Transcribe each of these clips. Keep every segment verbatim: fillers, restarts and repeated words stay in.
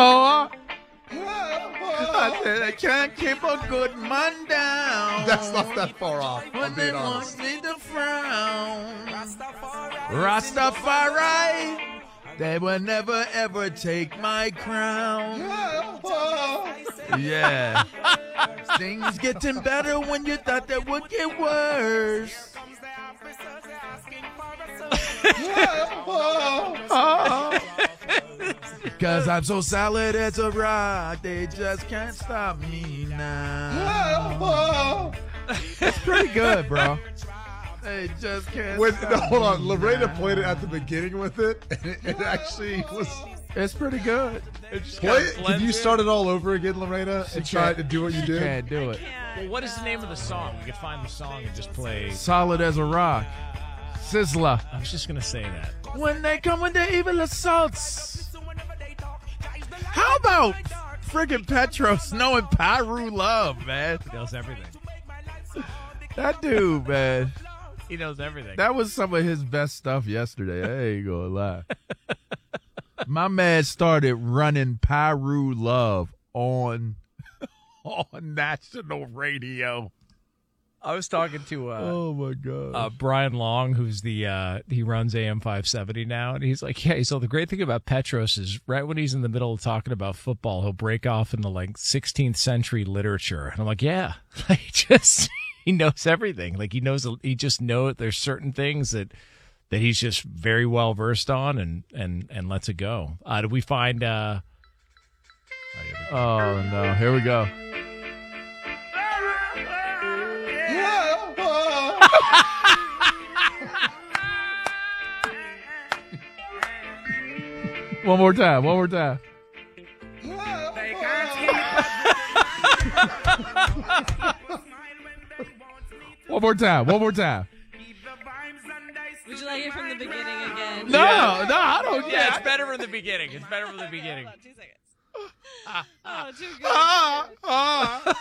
Oh, I said I can't keep a good man down. That's not that far off. I'm When they being want honest. me to frown. Rastafari, they will never ever take my crown. Yeah. Things getting better when you thought they would get worse. Cause I'm so solid as a rock, they just can't stop me now. It's pretty good, bro. They just can't When, stop no, hold on. me Lorena now. played it at the beginning with it, and it, it actually was. It's pretty good. Play it. Can you start it all over again, Lorena, and She try can't- to do what you did? Can't do it. Well, what is the name of the song? We could find the song and just play. Solid as a rock. Sizzler. I was just gonna say that. When they come with their evil assaults. How about friggin' Petros knowing Pyru Love, man? He knows everything. That dude, man. He knows everything. That was some of his best stuff yesterday. I ain't gonna lie. My man started running Pyru Love on on national radio. I was talking to uh, Oh my god. uh, Brian Long, who's the uh, he runs A M five seventy now, and he's like, yeah. So the great thing about Petros is, right when he's in the middle of talking about football, he'll break off into like sixteenth century literature, and I'm like, yeah, like just he knows everything. Like he knows, he just knows there's certain things that that he's just very well versed on, and and and lets it go. Uh, did we find? Uh, Oh no, here we go. One more time, one more time. One more time, one more time. Would you like it from the beginning again? No, no, I don't. yeah, it's better from the beginning. It's better from the beginning. Two seconds. Oh, too good. Ah, ah.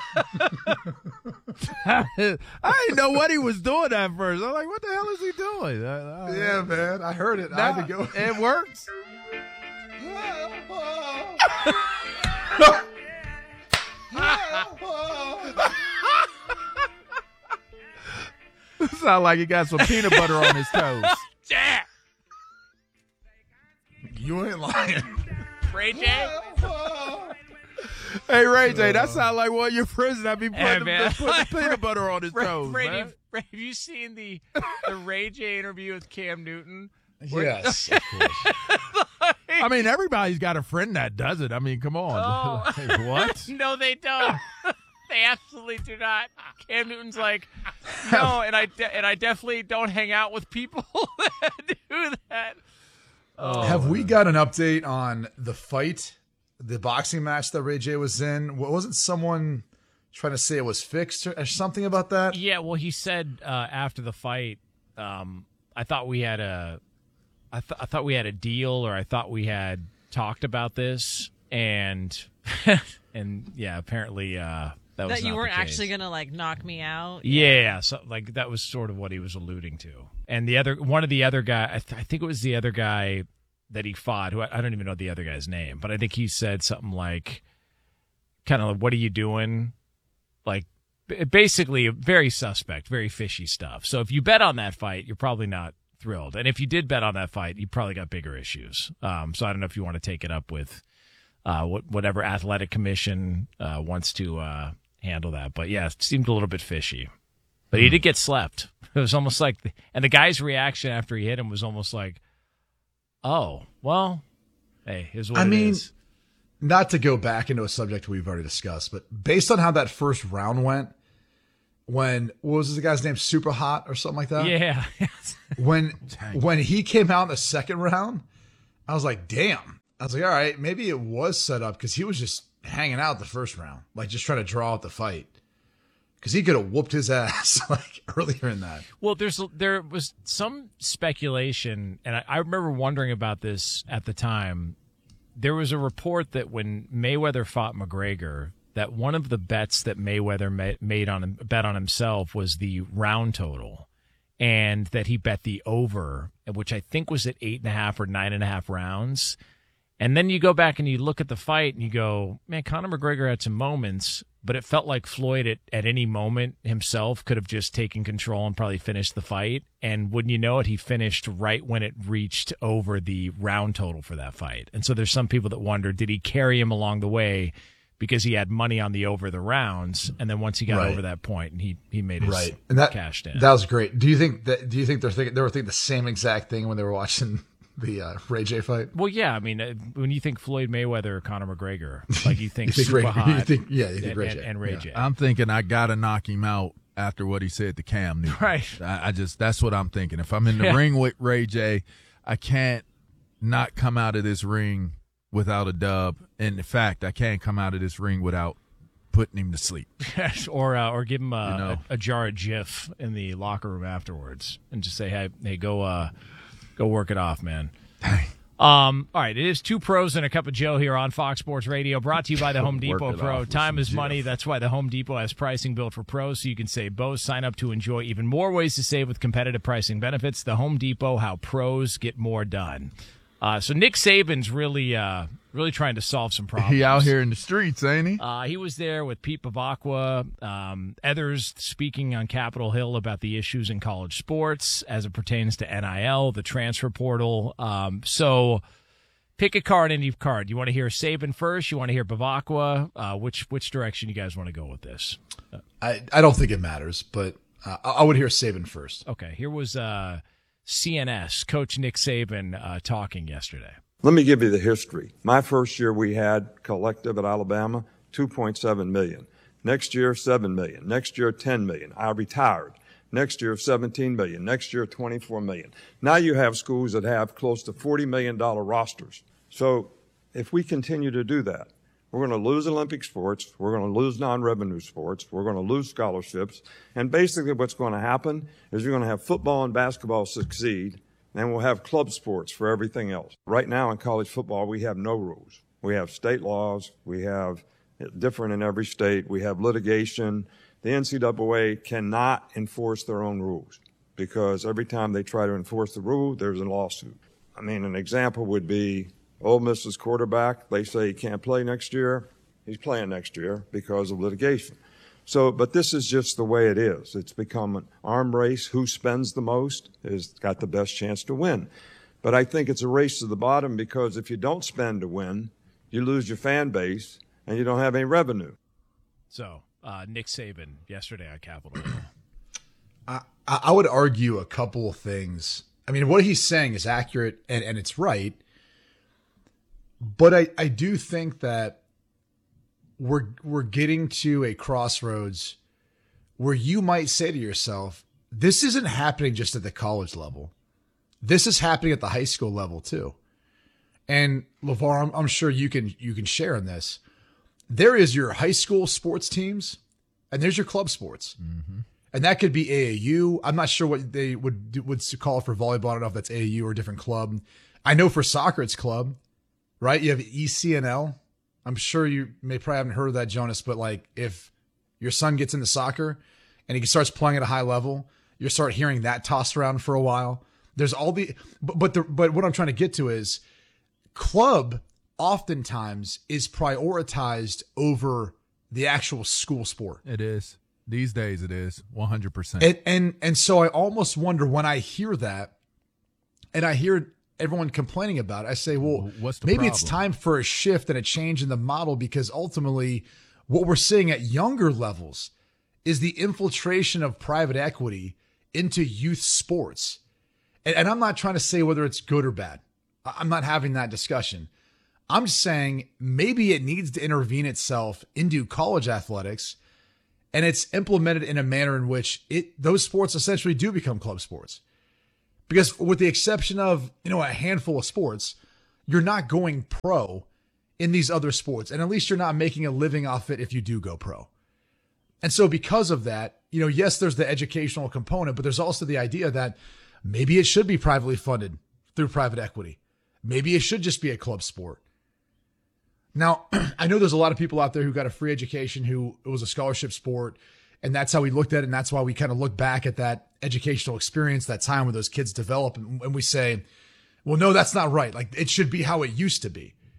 I didn't know what he was doing at first. I'm like, what the hell is he doing? I, I, Yeah, man. I heard it. I had to go. It works. Sound like he got some peanut butter on his toes. Yeah, You ain't lying. Ray J. Hey, Ray J, that sound like one of your friends that be Hey, putting, man. putting peanut butter on his Ray, toes, Ray, man. Ray, have you seen the the Ray J interview with Cam Newton? Yes, of course. I mean, everybody's got a friend that does it. I mean, come on. Oh. Like, what? No, they don't. They absolutely do not. Cam Newton's like, no, and I de- and I definitely don't hang out with people that do that. Oh, Have we got an update on the fight, the boxing match that Ray J was in? What, wasn't someone trying to say it was fixed or, or something about that? yeah. Well, he said uh, after the fight, um, I thought we had a, I, th- I thought we had a deal, or I thought we had talked about this, and and yeah, apparently uh, that was That you not weren't the case. actually gonna like knock me out. Yeah, so like that was sort of what he was alluding to. And the other, one of the other guy, I, th- I think it was the other guy that he fought, who I, I don't even know the other guy's name, but I think he said something like, kind of like, "What are you doing?" Like, b- basically, very suspect, very fishy stuff. So if you bet on that fight, you're probably not thrilled. And if you did bet on that fight, you probably got bigger issues. Um, so I don't know if you want to take it up with uh, what, whatever athletic commission uh, wants to uh, handle that. But yeah, it seemed a little bit fishy. But he did get slept. It was almost like, the, and the guy's reaction after he hit him was almost like, "Oh, well, hey, here's what I it mean, is." not to go back into a subject we've already discussed, but based on how that first round went, when what was the guy's name, Super Hot or something like that? Yeah. When when he came out in the second round, I was like, damn. I was like, all right, maybe it was set up because he was just hanging out the first round, like just trying to draw out the fight. Because he could have whooped his ass like earlier in that. Well, there's there was some speculation, and I, I remember wondering about this at the time. There was a report that when Mayweather fought McGregor, that one of the bets that Mayweather ma- made on him, bet on himself was the round total, and that he bet the over, which I think was at eight and a half or nine and a half rounds. And then you go back and you look at the fight and you go, man, Conor McGregor had some moments, but it felt like Floyd at, at any moment himself could have just taken control and probably finished the fight. And wouldn't you know it, he finished right when it reached over the round total for that fight. And so there's some people that wonder, did he carry him along the way because he had money on the over the rounds? And then once he got right. over that point, and he, he made his right. and that, cashed in. That was great. Do you think that, do you think they're thinking, they were thinking the same exact thing when they were watching the uh, Ray J fight? Well, yeah. I mean, uh, when you think Floyd Mayweather or Conor McGregor, like you think, you think super Ray, hot. You think, yeah, you think and, Ray and, J. and Ray yeah. J. I'm thinking I got to knock him out after what he said to Cam Newton. Right. I, I just, that's what I'm thinking. If I'm in the Yeah. ring with Ray J, I can't not come out of this ring without a dub. And in fact, I can't come out of this ring without putting him to sleep. or uh, or give him a, You know. a, a jar of Jif in the locker room afterwards, and just say, "Hey, hey, go, uh, go work it off, man." Um, all right, it is Two Pros and a Cup of Joe here on Fox Sports Radio, brought to you by the Home Work Depot it Pro. off with Time some is money. Jif. That's why the Home Depot has pricing built for pros, so you can save both. Sign up to enjoy even more ways to save with competitive pricing benefits. The Home Depot, how pros get more done. Uh, so Nick Saban's really, uh, really trying to solve some problems. He out here in the streets, ain't he? Uh, he was there with Pete Bavacqua, um, others speaking on Capitol Hill about the issues in college sports as it pertains to N I L, the transfer portal. Um, so pick a card, any card. You want to hear Saban first? You want to hear Bavacqua? Uh, which which direction you guys want to go with this? I, I don't think it matters, but uh, I I would hear Saban first. Okay, here was uh, C N S, Coach Nick Saban uh, talking yesterday. Let me give you the history. My first year we had collective at Alabama, two point seven million. Next year, seven million. Next year, ten million. I retired. Next year, seventeen million. Next year, twenty-four million. Now you have schools that have close to forty million dollars rosters. So if we continue to do that, we're going to lose Olympic sports. We're going to lose non-revenue sports. We're going to lose scholarships. And basically what's going to happen is you're going to have football and basketball succeed, and we'll have club sports for everything else. Right now in college football, we have no rules. We have state laws. We have different in every state. We have litigation. The N C double A cannot enforce their own rules because every time they try to enforce the rule, there's a lawsuit. I mean, an example would be Ole Miss's quarterback. They say he can't play next year. He's playing next year because of litigation. So, but this is just the way it is. It's become an arm race. Who spends the most has got the best chance to win. But I think it's a race to the bottom because if you don't spend to win, you lose your fan base and you don't have any revenue. So uh, Nick Saban yesterday on Capitol Hill. I, I would argue a couple of things. I mean, what he's saying is accurate and, and it's right. But I, I do think that we're we're getting to a crossroads where you might say to yourself, this isn't happening just at the college level. This is happening at the high school level too. And LeVar, I'm, I'm sure you can you can share in this. There is your high school sports teams, and there's your club sports. Mm-hmm. And that could be A A U. I'm not sure what they would do, would call it for volleyball. I don't know if that's A A U or a different club. I know for soccer it's club, right? You have E C N L. I'm sure you may probably haven't heard of that, Jonas, but like if your son gets into soccer and he starts playing at a high level, you start hearing that tossed around for a while. There's all the, but but, the, but what I'm trying to get to is club oftentimes is prioritized over the actual school sport. It is. These days it is one hundred percent. And, and, and so I almost wonder when I hear that and I hear everyone complaining about it, I say, well, What's the maybe problem? it's time for a shift and a change in the model because ultimately what we're seeing at younger levels is the infiltration of private equity into youth sports. And, and I'm not trying to say whether it's good or bad. I'm not having that discussion. I'm just saying maybe it needs to intervene itself into college athletics and it's implemented in a manner in which it those sports essentially do become club sports. Because with the exception of, you know, a handful of sports, you're not going pro in these other sports. And at least you're not making a living off it if you do go pro. And so because of that, you know, yes, there's the educational component, but there's also the idea that maybe it should be privately funded through private equity. Maybe it should just be a club sport. Now, I know there's a lot of people out there who got a free education, who it was a scholarship sport, and that's how we looked at it, and that's why we kind of look back at that educational experience, that time where those kids develop, and, and we say, well, no, that's not right. Like, it should be how it used to be.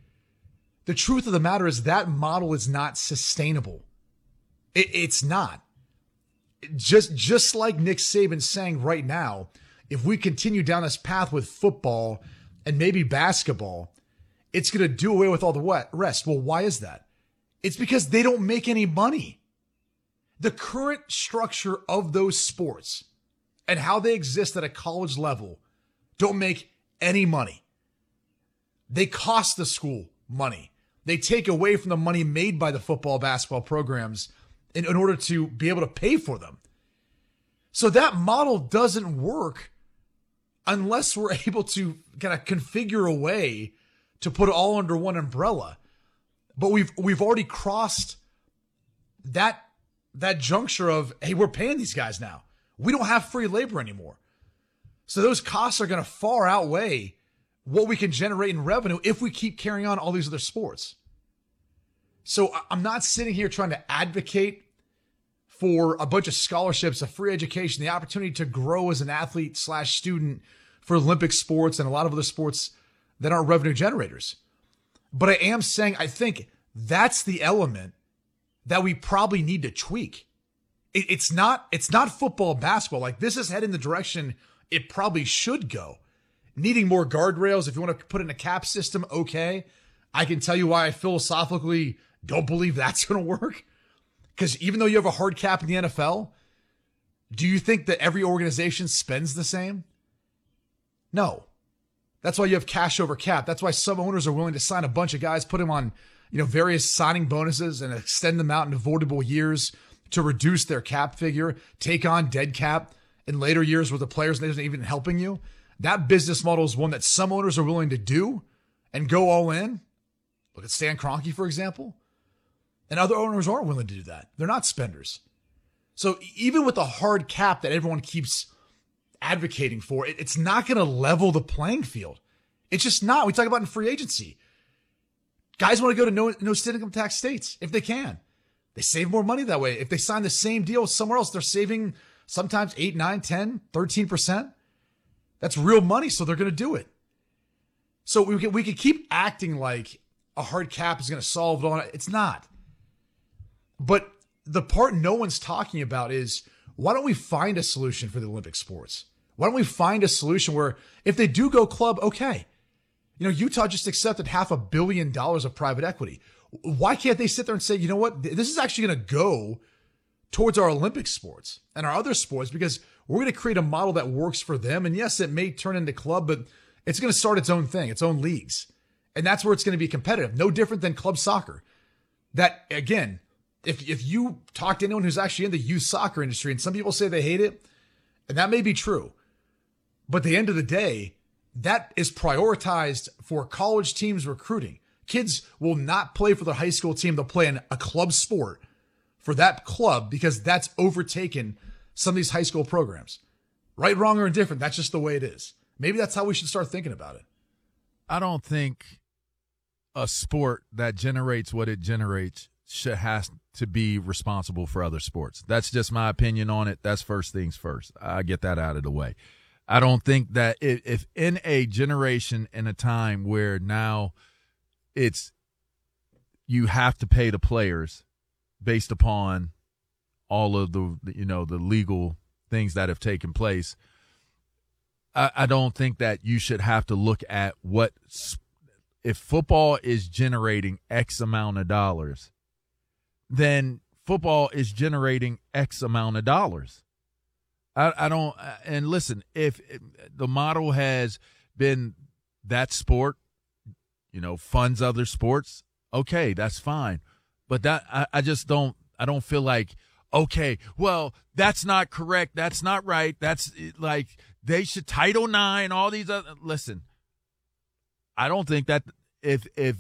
The truth of the matter is that model is not sustainable. It, it's not. Just, just like Nick Saban's saying right now, if we continue down this path with football and maybe basketball, it's going to do away with all the rest. Well, why is that? It's because they don't make any money. The current structure of those sports and how they exist at a college level don't make any money. They cost the school money. They take away from the money made by the football, basketball programs in, in order to be able to pay for them. So that model doesn't work unless we're able to kind of configure a way to put it all under one umbrella. But we've we've already crossed that that juncture of, hey, we're paying these guys now. We don't have free labor anymore. So those costs are going to far outweigh what we can generate in revenue if we keep carrying on all these other sports. So I'm not sitting here trying to advocate for a bunch of scholarships, a free education, the opportunity to grow as an athlete slash student for Olympic sports and a lot of other sports that aren't revenue generators. But I am saying I think that's the element that we probably need to tweak. It, it's not it's not football, basketball. Like, this is heading the direction it probably should go. Needing more guardrails. If you want to put in a cap system, okay. I can tell you why I philosophically don't believe that's going to work. Because even though you have a hard cap in the N F L, do you think that every organization spends the same? No. That's why you have cash over cap. That's why some owners are willing to sign a bunch of guys, put them on, you know, various signing bonuses and extend them out in avoidable years to reduce their cap figure, take on dead cap in later years where the players isn't even helping you. That business model is one that some owners are willing to do and go all in. Look at Stan Kroenke, for example. And other owners aren't willing to do that. They're not spenders. So even with the hard cap that everyone keeps advocating for, it, it's not going to level the playing field. It's just not. We talk about in free agency. Guys want to go to no, no state income tax states if they can. They save more money that way. If they sign the same deal somewhere else, they're saving sometimes eight, nine, ten, thirteen percent. That's real money, so they're going to do it. So we can, we can keep acting like a hard cap is going to solve it all. It's not. But the part no one's talking about is, why don't we find a solution for the Olympic sports? Why don't we find a solution where if they do go club, okay. You know, Utah just accepted half a billion dollars of private equity. Why can't they sit there and say, you know what, this is actually going to go towards our Olympic sports and our other sports, because we're going to create a model that works for them. And yes, it may turn into club, but it's going to start its own thing, its own leagues. And that's where it's going to be competitive. No different than club soccer. That, again, if if you talk to anyone who's actually in the youth soccer industry, and some people say they hate it, and that may be true, but at the end of the day, that is prioritized for college teams recruiting. Kids will not play for their high school team. They'll play in a club sport for that club because that's overtaken some of these high school programs. Right, wrong, or indifferent, that's just the way it is. Maybe that's how we should start thinking about it. I don't think a sport that generates what it generates should has to be responsible for other sports. That's just my opinion on it. That's first things first. I get that out of the way. I don't think that if, if in a generation, in a time where now it's you have to pay the players based upon all of the, you know, the legal things that have taken place, I, I don't think that you should have to look at what if football is generating X amount of dollars, then football is generating X amount of dollars. I, I don't, and listen, if the model has been that sport, you know, funds other sports, okay, that's fine. But that, I, I just don't, I don't feel like, okay, well, that's not correct. That's not right. That's like, they should Title nine, all these other, listen, I don't think that if, if,